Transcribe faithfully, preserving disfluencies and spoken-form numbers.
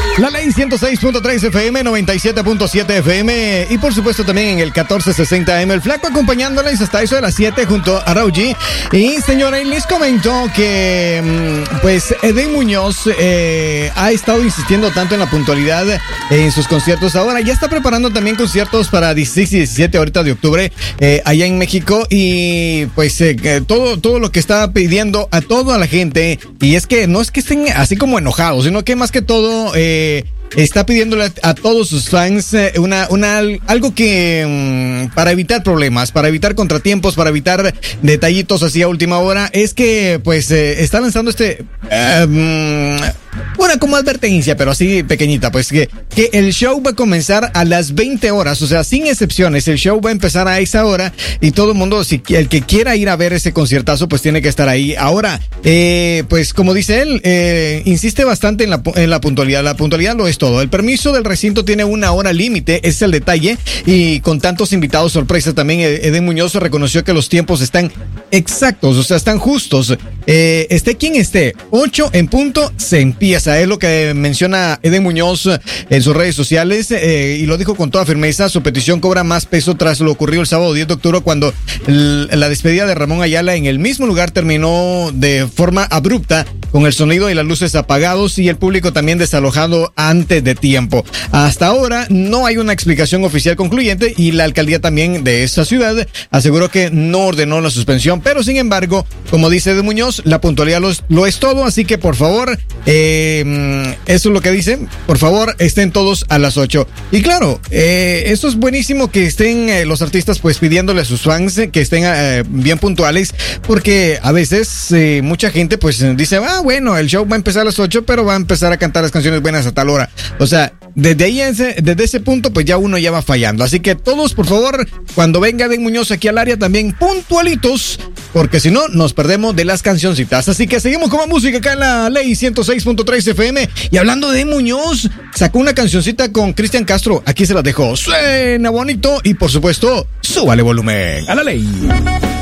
La Ley ciento seis punto tres F M, noventa y siete punto siete F M y por supuesto también en el catorce sesenta A M. El Flaco acompañándoles hasta eso de las siete junto a Raúl G. Y señora, les comento que pues Edén Muñoz eh, ha estado insistiendo tanto en la puntualidad en sus conciertos. Ahora ya está preparando también conciertos para dieciséis y diecisiete ahorita de octubre eh, allá en México. Y pues eh, todo, todo lo que está pidiendo a toda la gente, y es que no es que estén así como enojados, sino que más que todo eh, está pidiéndole a, a todos sus fans eh, una, una, algo que um, para evitar problemas, para evitar contratiempos, para evitar detallitos así a última hora. Es que pues eh, está lanzando este um, una como advertencia, pero así pequeñita, pues que, que el show va a comenzar a las veinte horas, o sea, sin excepciones. El show va a empezar a esa hora y todo el mundo, si el que quiera ir a ver ese conciertazo, pues tiene que estar ahí. Ahora, eh, pues como dice él, eh, insiste bastante en la, en la puntualidad. La puntualidad lo es todo. El permiso del recinto tiene una hora límite, ese es el detalle, y con tantos invitados sorpresa también Edén Muñoz reconoció que los tiempos están exactos, o sea, están justos. Eh, esté quien esté, ocho en punto se empieza. Es lo que menciona Edén Muñoz en sus redes sociales eh, y lo dijo con toda firmeza. Su petición cobra más peso tras lo ocurrido el sábado diez de octubre, cuando l- la despedida de Ramón Ayala en el mismo lugar terminó de forma abrupta, con el sonido y las luces apagados y el público también desalojado antes de tiempo. Hasta ahora no hay una explicación oficial concluyente y la alcaldía también de esa ciudad aseguró que no ordenó la suspensión, pero sin embargo, como dice Edén Muñoz, la puntualidad lo es, lo es todo, así que por favor, eh, eso es lo que dice, por favor estén todos a las ocho. Y claro, eh, eso es buenísimo que estén eh, los artistas pues pidiéndole a sus fans eh, que estén eh, bien puntuales, porque a veces eh, mucha gente pues dice, ah, bueno, el show va a empezar a las ocho, pero va a empezar a cantar las canciones buenas a tal hora. O sea, desde ahí, ese, desde ese punto, pues ya uno ya va fallando. Así que todos, por favor, cuando venga Edén Muñoz aquí al área, también puntualitos, porque si no, nos perdemos de las cancioncitas. Así que seguimos con más música acá en la Ley ciento seis punto tres F M. Y hablando de Edén Muñoz, sacó una cancioncita con Cristian Castro. Aquí se la dejo. Suena bonito y, por supuesto, súbale volumen a la Ley.